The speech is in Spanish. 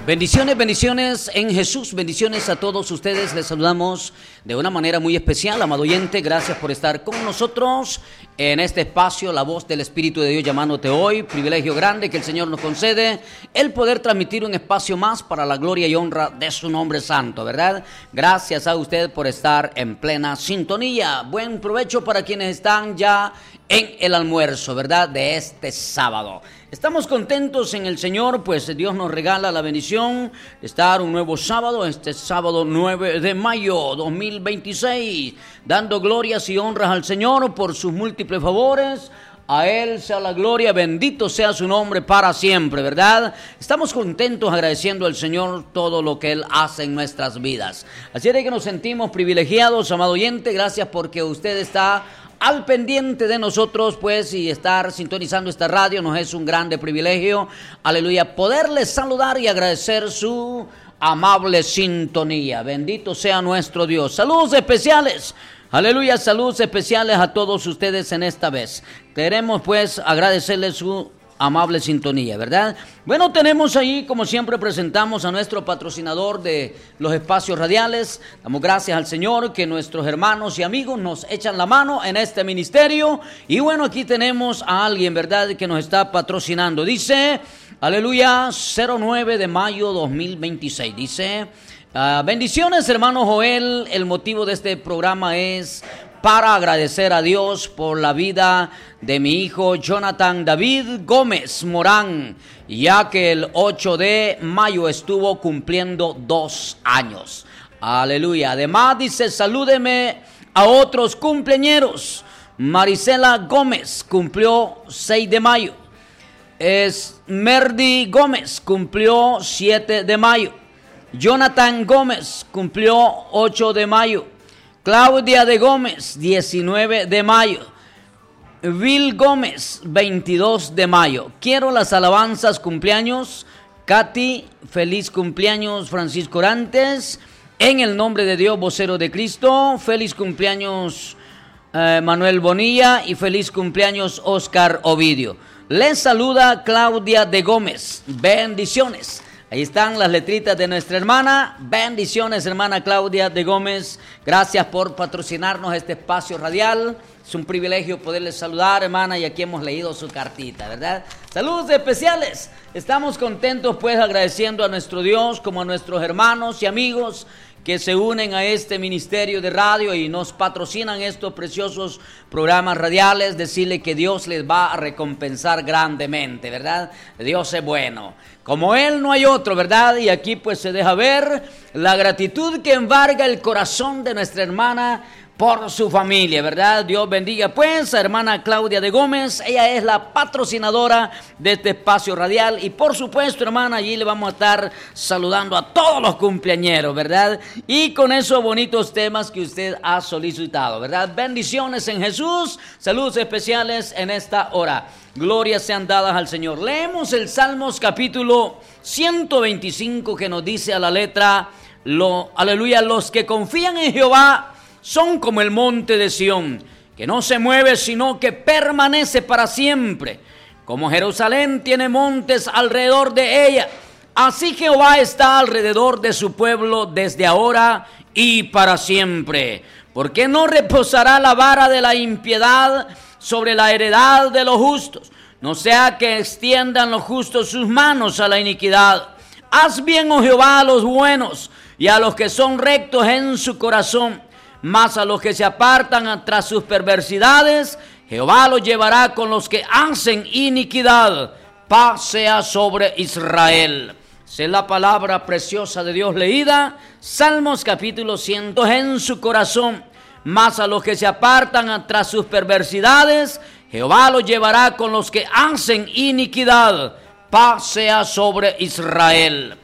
Bendiciones, bendiciones en Jesús, bendiciones a todos ustedes. Les saludamos de una manera muy especial, amado oyente. Gracias por estar con nosotros en este espacio, La Voz del Espíritu de Dios llamándote hoy. Privilegio grande que el Señor nos concede el poder transmitir un espacio más para la gloria y honra de su nombre santo, ¿verdad? Gracias a usted por estar en plena sintonía. Buen provecho para quienes están ya en el almuerzo, ¿verdad? De este sábado. Estamos contentos en el Señor, pues Dios nos regala la bendición de estar un nuevo sábado, este sábado 9 de mayo 2026, dando glorias y honras al Señor por sus múltiples favores. A Él sea la gloria, bendito sea su nombre para siempre, ¿verdad? Estamos contentos agradeciendo al Señor todo lo que Él hace en nuestras vidas. Así es que nos sentimos privilegiados, amado oyente, gracias porque usted está al pendiente de nosotros, pues, y estar sintonizando esta radio nos es un grande privilegio, aleluya, poderles saludar y agradecer su amable sintonía. Bendito sea nuestro Dios. Saludos especiales, aleluya, saludos especiales a todos ustedes en esta vez. Queremos, pues, agradecerles su amable sintonía, ¿verdad? Bueno, tenemos ahí, como siempre, presentamos a nuestro patrocinador de los espacios radiales. Damos gracias al Señor que nuestros hermanos y amigos nos echan la mano en este ministerio. Y bueno, aquí tenemos a alguien, ¿verdad?, que nos está patrocinando. Dice, aleluya, 09 de mayo 2026. Dice, bendiciones, hermano Joel. El motivo de este programa es para agradecer a Dios por la vida de mi hijo Jonathan David Gómez Morán, ya que el 8 de mayo estuvo cumpliendo 2 años. Aleluya. Además dice, salúdeme a otros cumpleañeros. Marisela Gómez cumplió 6 de mayo. Merdi Gómez cumplió 7 de mayo. Jonathan Gómez cumplió 8 de mayo. Claudia de Gómez, 19 de mayo. Vil Gómez, 22 de mayo. Quiero las alabanzas, cumpleaños. Katy, feliz cumpleaños. Francisco Orantes, en el nombre de Dios, vocero de Cristo. Feliz cumpleaños Manuel Bonilla y feliz cumpleaños Oscar Ovidio. Les saluda Claudia de Gómez. Bendiciones. Ahí están las letritas de nuestra hermana. Bendiciones, hermana Claudia de Gómez. Gracias por patrocinarnos este espacio radial. Es un privilegio poderles saludar, hermana, y aquí hemos leído su cartita, ¿verdad? Saludos especiales. Estamos contentos, pues, agradeciendo a nuestro Dios como a nuestros hermanos y amigos que se unen a este ministerio de radio y nos patrocinan estos preciosos programas radiales. Decirle que Dios les va a recompensar grandemente, ¿verdad? Dios es bueno. Como Él no hay otro, ¿verdad? Y aquí pues se deja ver la gratitud que embarga el corazón de nuestra hermana por su familia, ¿verdad? Dios bendiga pues a hermana Claudia de Gómez. Ella es la patrocinadora de este espacio radial y por supuesto, hermana, allí le vamos a estar saludando a todos los cumpleañeros, ¿verdad? Y con esos bonitos temas que usted ha solicitado, ¿verdad? Bendiciones en Jesús, saludos especiales en esta hora. Glorias sean dadas al Señor. Leemos el Salmos capítulo 125 que nos dice a la letra, aleluya, los que confían en Jehová son como el monte de Sión, que no se mueve, sino que permanece para siempre. Como Jerusalén tiene montes alrededor de ella, así Jehová está alrededor de su pueblo desde ahora y para siempre. Porque no reposará la vara de la impiedad sobre la heredad de los justos, no sea que extiendan los justos sus manos a la iniquidad. Haz bien, oh Jehová, a los buenos y a los que son rectos en su corazón. Mas a los que se apartan tras sus perversidades, Jehová los llevará con los que hacen iniquidad. Paz sea sobre Israel. Esa es la palabra preciosa de Dios leída. Salmos capítulo 100. En su corazón. Mas a los que se apartan tras sus perversidades, Jehová los llevará con los que hacen iniquidad. Paz sea sobre Israel.